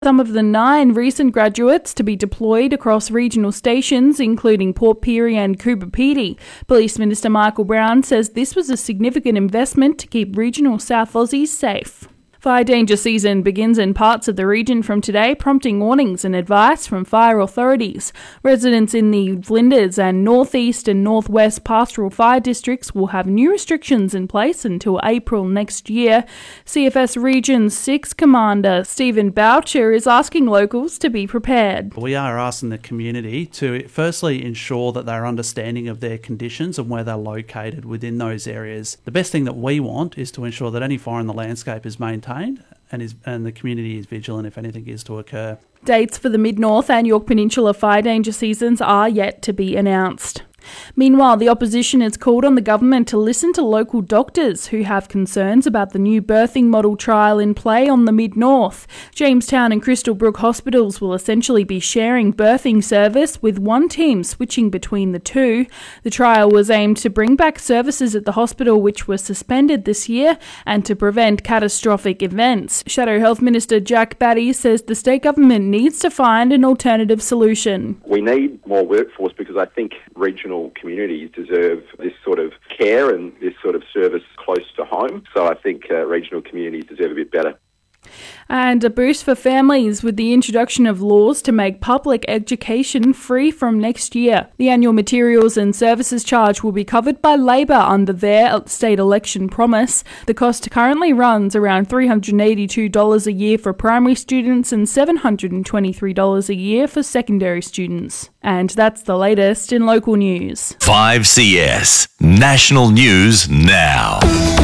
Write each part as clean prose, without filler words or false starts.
Some of the 9 recent graduates to be deployed across regional stations, including Port Pirie and Coober Pedy. Police Minister Michael Brown says this was a significant investment to keep regional South Aussies safe. Fire danger season begins in parts of the region from today, prompting warnings and advice from fire authorities. Residents in the Flinders and northeast and northwest pastoral fire districts will have new restrictions in place until April next year. CFS Region 6 Commander Stephen Boucher is asking locals to be prepared. We are asking the community to firstly ensure that they're understanding of their conditions and where they're located within those areas. The best thing that we want is to ensure that any fire in the landscape is maintained and the community is vigilant if anything is to occur. Dates for the Mid-North and Yorke Peninsula fire danger seasons are yet to be announced. Meanwhile, the opposition has called on the government to listen to local doctors who have concerns about the new birthing model trial in play on the Mid-North. Jamestown and Crystal Brook hospitals will essentially be sharing birthing service, with one team switching between the two. The trial was aimed to bring back services at the hospital which were suspended this year and to prevent catastrophic events. Shadow Health Minister Jack Batty says the state government needs to find an alternative solution. We need more workforce because I think regional communities deserve this sort of care and this sort of service close to home. So I think regional communities deserve a bit better. And a boost for families with the introduction of laws to make public education free from next year. The annual materials and services charge will be covered by Labor under their state election promise. The cost currently runs around $382 a year for primary students and $723 a year for secondary students. And that's the latest in local news. 5CS National News Now.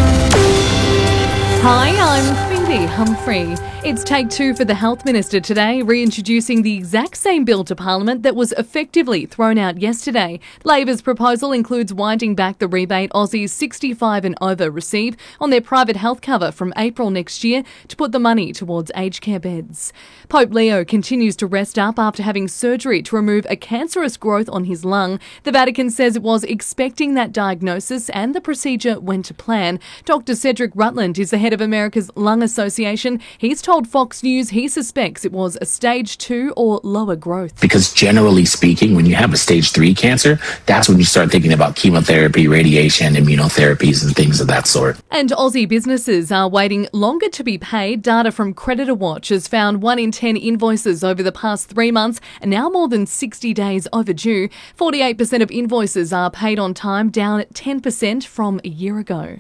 Hi, I'm Cindy Humphrey. It's take 2 for the Health Minister today, reintroducing the exact same bill to Parliament that was effectively thrown out yesterday. Labor's proposal includes winding back the rebate Aussies 65 and over receive on their private health cover from April next year to put the money towards aged care beds. Pope Leo continues to rest up after having surgery to remove a cancerous growth on his lung. The Vatican says it was expecting that diagnosis and the procedure went to plan. Dr. Cedric Rutland is the head of America's Lung Association. He's told Fox News he suspects it was a stage 2 or lower growth. Because generally speaking, when you have a stage 3 cancer, that's when you start thinking about chemotherapy, radiation, immunotherapies and things of that sort. And Aussie businesses are waiting longer to be paid. Data from Creditor Watch has found 1 in 10 invoices over the past 3 months are now more than 60 days overdue. 48% of invoices are paid on time, down 10% from a year ago.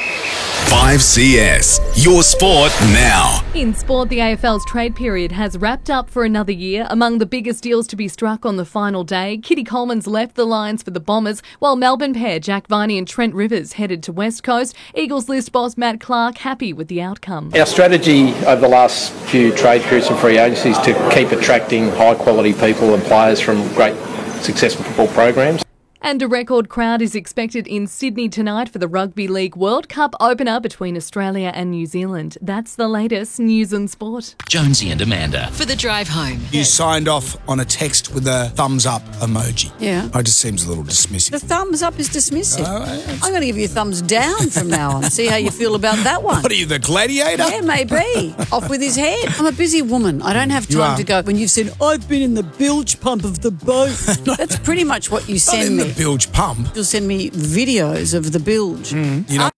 5CS, your sport now. In sport, the AFL's trade period has wrapped up for another year. Among the biggest deals to be struck on the final day, Kitty Coleman's left the Lions for the Bombers, while Melbourne pair Jack Viney and Trent Rivers headed to West Coast. Eagles list boss Matt Clark happy with the outcome. Our strategy over the last few trade periods and free agencies to keep attracting high-quality people and players from great successful football programs. And a record crowd is expected in Sydney tonight for the Rugby League World Cup opener between Australia and New Zealand. That's the latest news and sport. Jonesy and Amanda. For the drive home. You signed off on a text with a thumbs up emoji. Yeah. It just seems a little dismissive. The thumbs up is dismissive. I'm going to give you a thumbs down from now on. See how you feel about that one. What are you, the gladiator? Yeah, maybe. Off with his head. I'm a busy woman. I don't have time to go. When you've said, I've been in the bilge pump of the boat. That's pretty much what you send me. Bilge pump. You'll send me videos of the bilge. You know,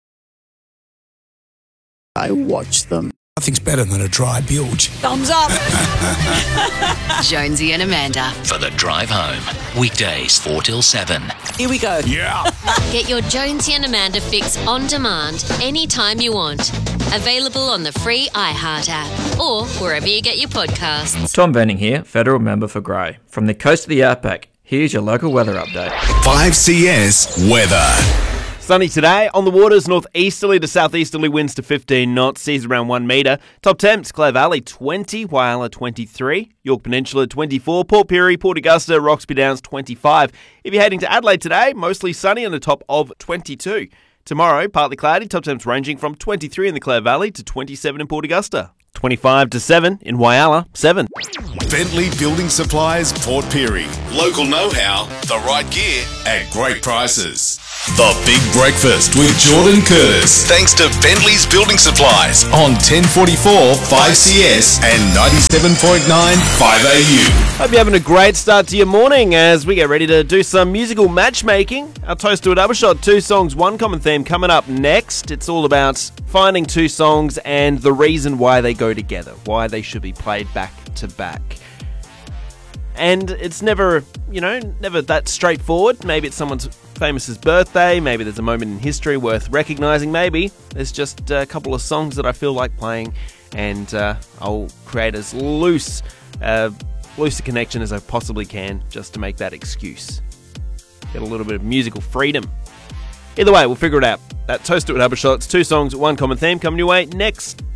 I watch them. Nothing's better than a dry bilge. Thumbs up. Jonesy and Amanda. For the drive home. Weekdays 4 till 7. Here we go. Yeah. Get your Jonesy and Amanda fix on demand anytime you want. Available on the free iHeart app or wherever you get your podcasts. Tom Venning here, Federal Member for Grey. From the coast to the outback, here's your local weather update. 5CS weather. Sunny today. On the waters, northeasterly to southeasterly winds to 15 knots, seas around 1 metre. Top temps, Clare Valley 20, Whyalla 23, Yorke Peninsula 24, Port Pirie, Port Augusta, Roxby Downs 25. If you're heading to Adelaide today, mostly sunny and a top of 22. Tomorrow, partly cloudy, top temps ranging from 23 in the Clare Valley to 27 in Port Augusta. 25 to 7 in Whyalla, 7. Bentley Building Supplies, Port Pirie. Local know-how, the right gear at great prices. The Big Breakfast with Jordan Curtis. Thanks to Bentley's Building Supplies on 1044 5CS and 97.9 5AU. Hope you're having a great start to your morning as we get ready to do some musical matchmaking. Our Toast to a Double Shot, 2 songs, 1 common theme coming up next. It's all about finding 2 songs and the reason why they go together, why they should be played back to back. And it's never that straightforward. Maybe it's someone's famous's birthday, maybe there's a moment in history worth recognising, maybe there's just a couple of songs that I feel like playing, and I'll create as loose a connection as I possibly can just to make that excuse. Get a little bit of musical freedom. Either way, we'll figure it out. That Toast to a Double Shot, it's 2 songs, 1 common theme coming your way next.